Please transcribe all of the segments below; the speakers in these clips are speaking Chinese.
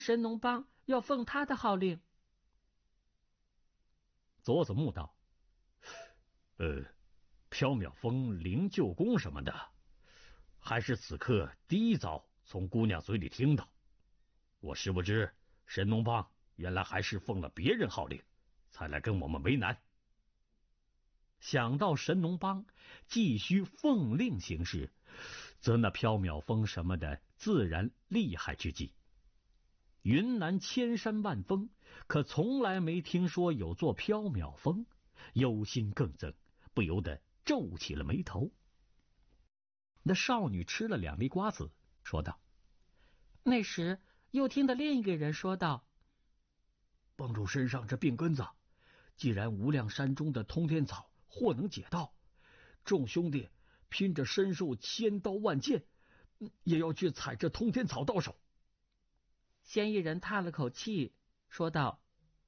神农帮要奉他的号令。 左子木道：缥缈峰、灵鹫宫什么的，还是此刻第一遭从姑娘嘴里听到。我实不知神农帮原来还是奉了别人号令，才来跟我们为难。想到神农帮继续奉令行事，则那缥缈峰什么的自然厉害之极。云南千山万峰，可从来没听说有座缥缈峰，忧心更增，不由得皱起了眉头。那少女吃了2粒瓜子，说道： 那时又听得另一个人说道： 帮主身上这病根子，既然无量山中的通天草或能解道，众兄弟拼着身受千刀万剑，也要去采这通天草到手。 先一人叹了口气，说道：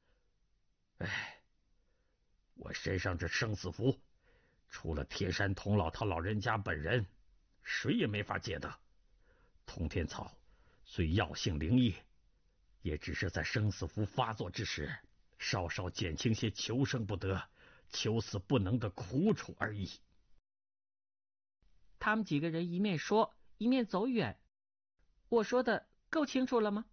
我身上这生死符，除了天山童姥他老人家本人，谁也没法解的。通天草虽药性灵异，也只是在生死符发作之时，稍稍减轻些求生不得、求死不能的苦楚而已。 他们几个人一面说，一面走远。我说的够清楚了吗？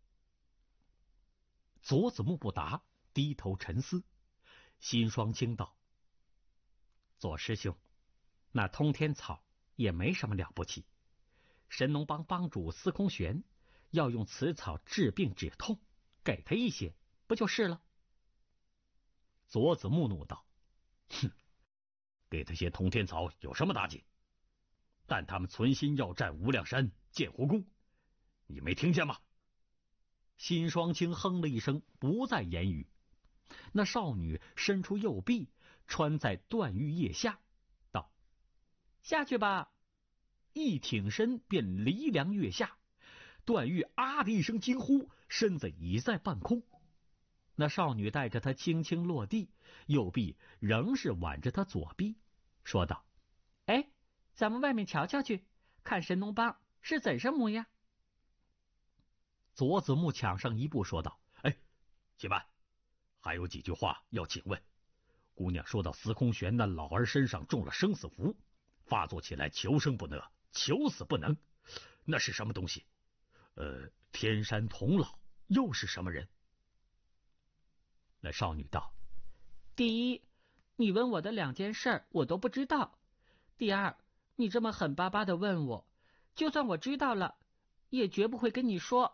左子木不答，低头沉思。辛双清道：左师兄，那通天草也没什么了不起，神农帮帮主司空玄要用此草治病止痛，给他一些不就是了？左子木怒道：给他些通天草有什么大劲？但他们存心要占无量山建湖宫，你没听见吗？辛双清哼了一声，不再言语。那少女伸出右臂，穿在段誉腋下，道： 下去吧。 一挺身便离梁跃下。段誉啊的一声惊呼，身子已在半空。那少女带着他轻轻落地，右臂仍是挽着他左臂，说道： 咱们外面瞧瞧去，看神农帮是怎什模样。 左子木抢上一步，说道：且慢，还有几句话要请问。姑娘说到司空玄那老儿身上中了生死符，发作起来求生不得，求死不能，那是什么东西？天山童姥又是什么人？那少女道： 第一，你问我的2件事我都不知道。第二，你这么狠巴巴的问我，就算我知道了，也绝不会跟你说。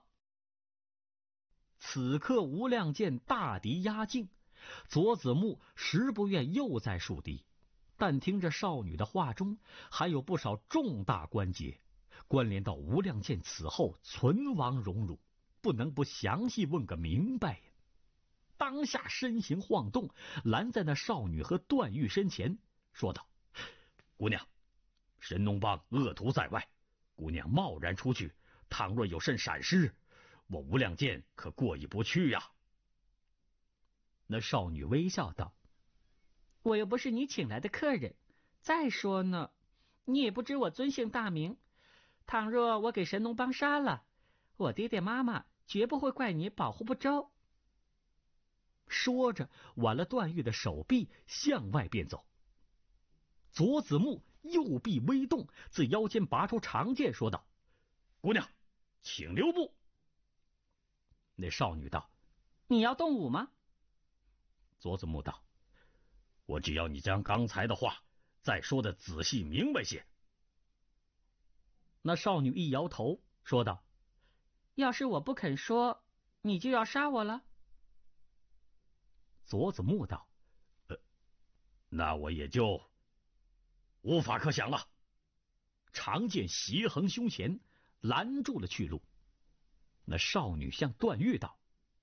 此刻无量剑大敌压境，左子木实不愿又再树敌，但听着少女的话中还有不少重大关节，关联到无量剑此后存亡荣辱，不能不详细问个明白呀。当下身形晃动，拦在那少女和段誉身前，说道：姑娘，神农帮恶徒在外，姑娘贸然出去，倘若有甚闪失，我无量剑可过意不去呀。那少女微笑道： 我又不是你请来的客人，再说呢，你也不知我尊姓大名，倘若我给神农帮杀了，我爹爹妈妈绝不会怪你保护不周。 说着挽了段誉的手臂向外便走。左子木右臂微动，自腰间拔出长剑，说道：姑娘，请留步。那少女道： 你要动武吗？ 左子木道：我只要你将刚才的话再说的仔细明白些。那少女一摇头，说道： 要是我不肯说，你就要杀我了。 左子木道：那我也就无法可想了。长剑斜横胸前，拦住了去路。那少女向段誉道：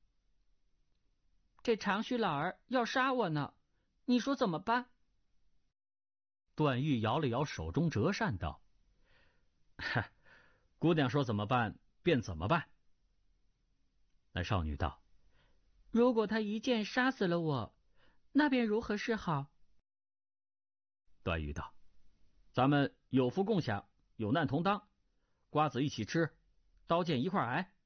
这长须老儿要杀我呢，你说怎么办？ 段誉摇了摇手中折扇道：姑娘说怎么办便怎么办。那少女道： 如果他一剑杀死了我，那便如何是好？ 段誉道：咱们有福共享，有难同当，瓜子一起吃，刀剑一块挨。